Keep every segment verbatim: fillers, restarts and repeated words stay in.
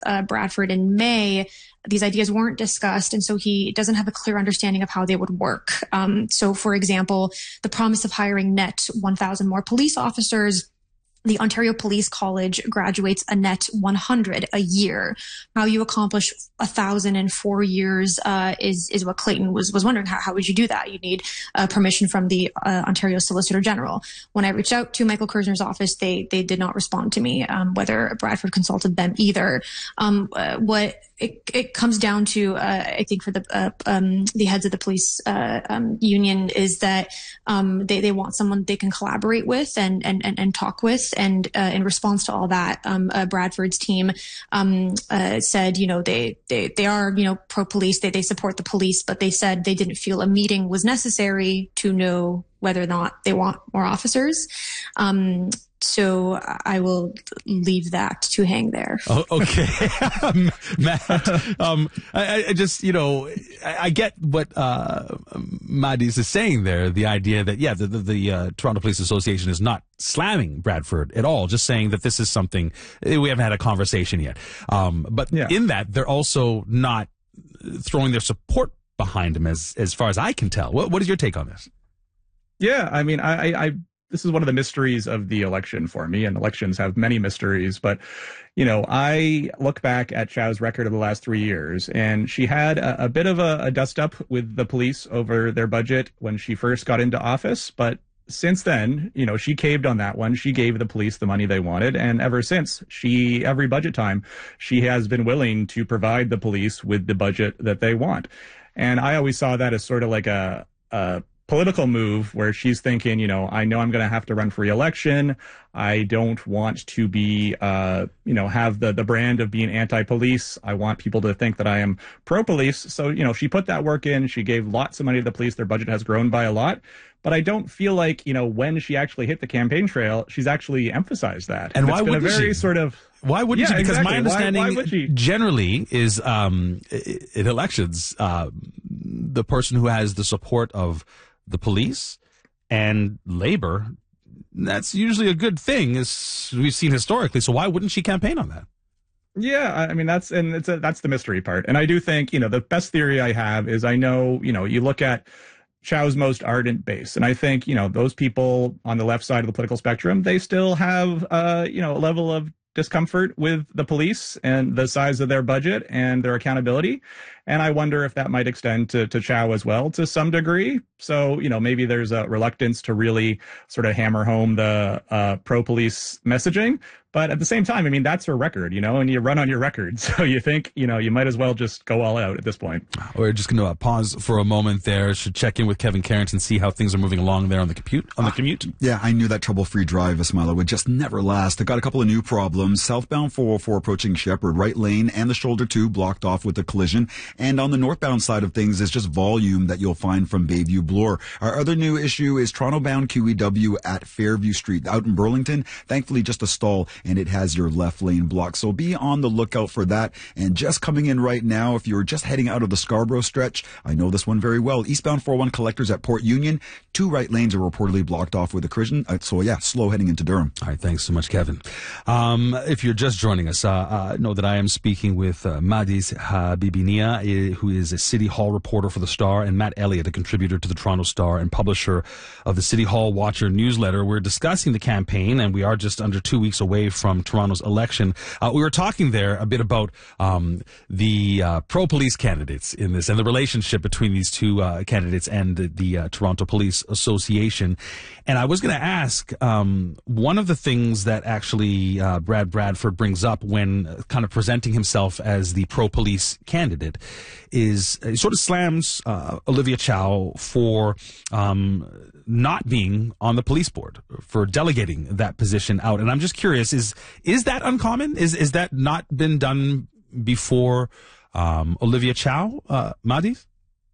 uh, Bradford in May, these ideas weren't discussed, and so he doesn't have a clear understanding of how they would work. Um, so, for example, the promise of hiring net one thousand more police officers. The Ontario Police College graduates a net one hundred a year. How you accomplish a thousand in four years uh, is is what Clayton was was wondering. How, how would you do that? You need uh, permission from the uh, Ontario Solicitor General. When I reached out to Michael Kerzner's office, they they did not respond to me. Um, whether Bradford consulted them either. Um, uh, what it, it comes down to, uh, I think, for the uh, um, the heads of the police uh, um, union is that um, they they want someone they can collaborate with and and and, and talk with. And uh, in response to all that, um, uh, Bradford's team um, uh, said, you know, they, they they are, you know, pro-police. They they support the police, but they said they didn't feel a meeting was necessary to know whether or not they want more officers. Um, so I will leave that to hang there. Oh, okay. Matt, um, I, I just, you know, I, I get what uh, Madis is saying there, the idea that, yeah, the, the, the uh, Toronto Police Association is not slamming Bradford at all, just saying that this is something, we haven't had a conversation yet. Um, but yeah. in that, they're also not throwing their support behind him as, as far as I can tell. What, what is your take on this? Yeah, I mean, I, I, this is one of the mysteries of the election for me, and elections have many mysteries. But, you know, I look back at Chow's record of the last three years, and she had a, a bit of a, a dust up with the police over their budget when she first got into office. But since then, you know, she caved on that one. She gave the police the money they wanted. And ever since, she, every budget time, she has been willing to provide the police with the budget that they want. And I always saw that as sort of like a, a political move where she's thinking, you know, I know I'm going to have to run for re-election. I don't want to be, uh, you know, have the, the brand of being anti-police. I want people to think that I am pro-police. So, you know, she put that work in. She gave lots of money to the police. Their budget has grown by a lot. But I don't feel like, you know, when she actually hit the campaign trail, she's actually emphasized that. And, and why wouldn't a very she? Sort of, why wouldn't yeah, she? Because exactly. my understanding why, why generally is um, in elections, uh, the person who has the support of the police and labor, that's usually a good thing, as we've seen historically. So why wouldn't she campaign on that? Yeah, I mean, that's and it's a, that's the mystery part. And I do think, you know, the best theory I have is I know, you know, you look at Chow's most ardent base, and I think, you know, those people on the left side of the political spectrum, they still have, uh, you know, a level of discomfort with the police and the size of their budget and their accountability. And I wonder if that might extend to, to Chow as well to some degree. So, you know, maybe there's a reluctance to really sort of hammer home the uh, pro-police messaging. But at the same time, I mean, that's her record, you know, and you run on your record. So you think, you know, you might as well just go all out at this point. We're just going to uh, pause for a moment there. Should check in with Kevin Carrington, see how things are moving along there on the commute. On the commute. Uh, yeah, I knew that trouble-free drive, Ismaila, would just never last. I got a couple of new problems. Southbound four oh four approaching Shepherd, right lane and the shoulder two blocked off with a collision. And on the northbound side of things, it's just volume that you'll find from Bayview Bloor. Our other new issue is Toronto-bound Q E W at Fairview Street out in Burlington. Thankfully, just a stall, and it has your left lane blocked. So be on the lookout for that. And just coming in right now, if you're just heading out of the Scarborough stretch, I know this one very well. Eastbound four oh one collectors at Port Union. Two right lanes are reportedly blocked off with a collision. Uh, so yeah, slow heading into Durham. All right, thanks so much, Kevin. Um, if you're just joining us, uh, uh, know that I am speaking with uh, Madis Habibinia, who is a City Hall reporter for the Star, and Matt Elliott, a contributor to the Toronto Star and publisher of the City Hall Watcher newsletter. We're discussing the campaign, and we are just under two weeks away from Toronto's election. Uh, we were talking there a bit about um, the uh, pro-police candidates in this and the relationship between these two uh, candidates and the, the uh, Toronto Police Association. And I was going to ask, um, one of the things that actually uh, Brad Bradford brings up when kind of presenting himself as the pro-police candidate is he sort of slams uh, Olivia Chow for um, not being on the police board, for delegating that position out. And I'm just curious, is is that uncommon? Is is that not been done before um, Olivia Chow, uh, Madis?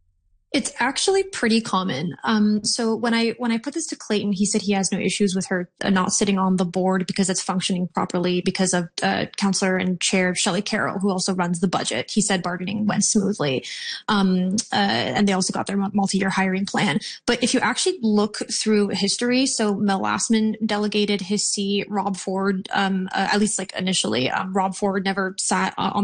It's actually pretty common. Um, so when I when I put this to Clayton, he said he has no issues with her uh, not sitting on the board because it's functioning properly because of uh, Councillor and Chair Shelley Carroll, who also runs the budget. He said bargaining went smoothly, um, uh, and they also got their multi-year hiring plan. But if you actually look through history, so Mel Lastman delegated his seat. Rob Ford, um, uh, at least like initially, um, Rob Ford never sat on